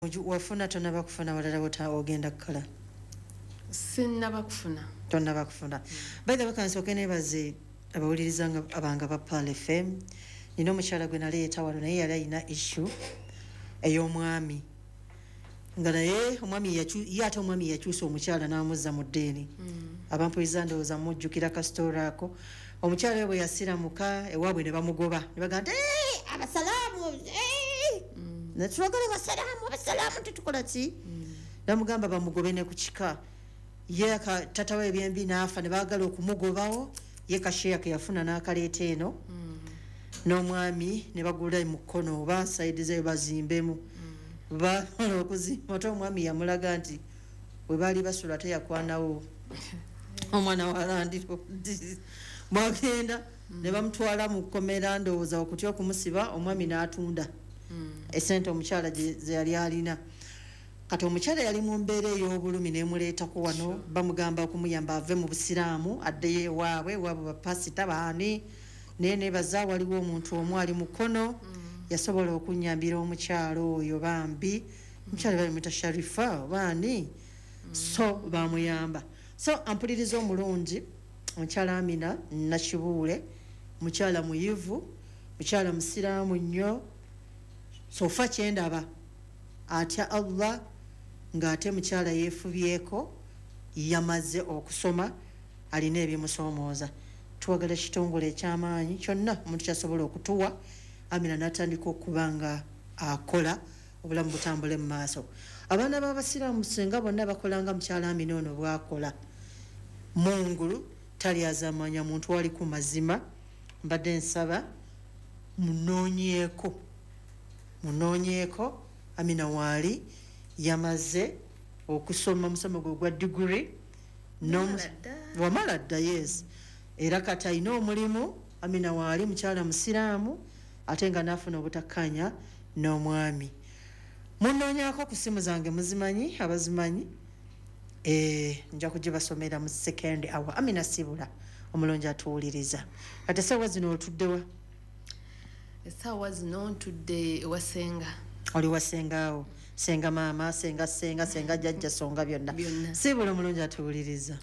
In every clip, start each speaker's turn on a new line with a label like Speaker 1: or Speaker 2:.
Speaker 1: wafuna tonaba kufuna walala wota ogenda kukala
Speaker 2: sinnaba kufuna
Speaker 1: tonaba kufuna by the way kansoke nebaze abawuliriza abanga ba Pal FM nino omukyala gwe naleeta wano naye yali alina issue ey'omwami nga naye omwami ate omwami yakyusa omukyala n'amuzza mu ddeeni abampuliza ndowooza mujjukira kasitoora ako omukyala we bwe yasiramuka ewaabwe ne bamugoba ne bagamba nti abasalaamu netulagala abasalaamu tetukola ki namugamba bamugobe ne ku kika ye tata we ebyembi n'afa ne baagala okumugobawo ye kasheya ke yafuna n'akaleeta eno n'omwami ne bagula mu kkono oba sayidi ze bazimbemu bamala okuzimba ate omwami yamulaga nti bwe baali basula teyakwanawo omwana walandiro mwagenda ne bamutwala mu kkomera ndowooza okutya okumusiba omwami n'atunda esente omukyala ze yali alina kati omukyala yali mu mbeera ey'obulumi nemuleetako wano bamugamba okumuyamba ave mu busiraamu addeyo ewaabwe bapasita baani naye nebaza waliwo omuntu omu ali mu kkono yasobola okunyambira omukyala oyo bambi omukyala balimuyita Sharifa baani so bamuyamba so ampuliriza omulungi omukyala Amina Nakibuule mukyala muyivu mukyala musiraamu nnyo sofa kyendaba atya Allah ng'ate mukyala yeefubyeko yamaze okusoma alina ebimusomooza tuwagala kitongole ekyamaanyi kyonna omuntu kyasobola okutuwa Amina n'atandika okuba nga akola obulamu butambule mu maaso abaana b'abasiraamu singa bonna bakolanga mukyala Amina ono bwakola mungulu tali azamanya muntu wali ku mazima mbadde nsaba munoonyeeko Amina waali yamaze okusoma musomo gwe gwa degree wamala dda yes era kati alina omulimu Amina waali mukyala musiraamu ate nga n'afuna obutakkanya n'omwami munoonyaako ku simu zange muzimanyi abazimanyi nja kugibasomera mu second hour Amina Sibula omulungi atuwuliriza kati essaawa zino otuddewa
Speaker 2: essaawa zino ntudde ewasenga
Speaker 1: oli wasengaawo senga maama senga jjajja songa byonna Sibula omulungi atuwuliriza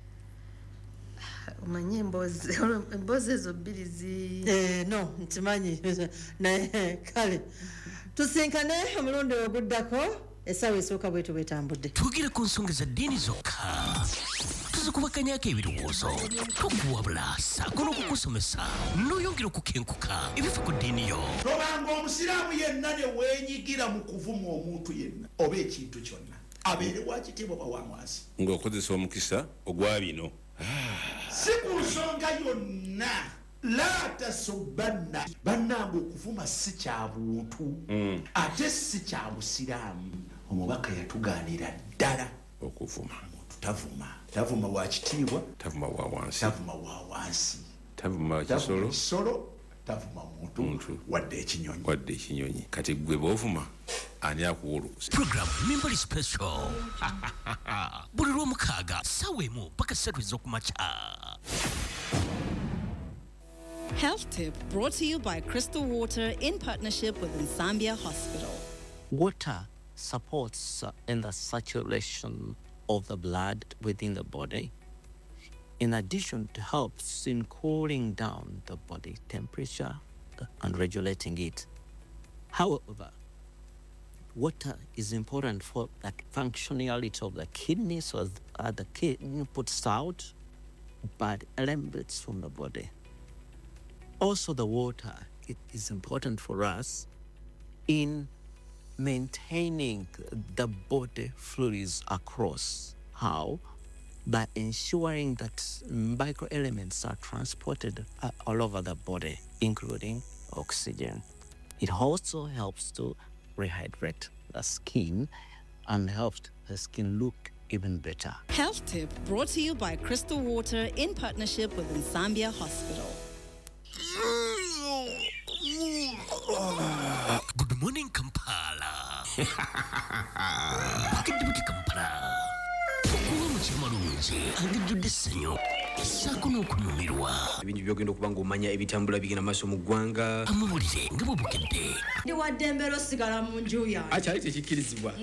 Speaker 2: omanye emboozi ezo bbiri
Speaker 1: no ntimanyi naye kale tusinkane omulundi oguddako essaawa esooka bwetu bwetambudde
Speaker 3: twogere ku nsonga za ddiini zokka tuzikubaganyako ebirowoozo tokuwabula saako n'okukusomesa n'oyongera okukenkuka ebifa ku ddiini yo
Speaker 4: tobanga omusiraamu yenna ne weenyigira mu kuvuma omuntu yenna oba ekintu kyonna abeere wakitiibwa oba wamwasi
Speaker 5: ng'okozesa omukisa ogwa bino
Speaker 4: si ku nsonga yonna la tasubbanna bannange okuvuma si kya buntu ate si kya busiraamu omubaka yatugaanira ddala
Speaker 5: okuvuma
Speaker 4: tavuma wa kitiibwa
Speaker 5: tavuma wa wansi tavuma
Speaker 4: kisolo tavuma muntu wadde ekinyonyi
Speaker 5: kati gwe b'ovuma ani akuwa oluusi
Speaker 3: program Mimbali Special buli lw'omukaaga ssaawa emu paka 3 ez'okumakya.
Speaker 6: Health Tip brought to you by Crystal Water in partnership with Nsambia Hospital.
Speaker 7: Water supports in the circulation of the blood within the body. In addition, it helps in cooling down the body temperature and regulating it. However, water is important for the functionality of the kidney, so the kidney puts out bad elements from the body. Also, the water, it is important for us in maintaining the body fluids across. How? By ensuring that microelements are transported all over the body, including oxygen. It also helps to rehydrate the skin and helps the skin look even better.
Speaker 6: Health Tip brought to you by Crystal Water in partnership with Nsambia Hospital.
Speaker 3: Good morning, Kampala. Pakedde buti Kampala. Okuwa mu kimalungi angijjudde essanyu. ssaako n'okunyumirwa
Speaker 8: ebintu byogenda okuba ng'omanya ebitambula bigenda maaso mu ggwanga
Speaker 3: amawulire nga bwe bukedde
Speaker 9: ndi waddembera osigala mu nju yange
Speaker 8: akyali tekikkirizibwa